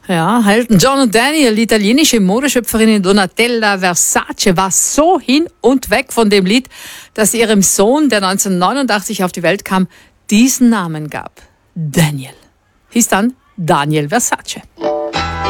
Ja, Elton John und Daniel, die italienische Modeschöpferin Donatella Versace, war so hin und weg von dem Lied, dass sie ihrem Sohn, der 1989 auf die Welt kam, diesen Namen gab. Daniel. Hieß dann Daniel Versace.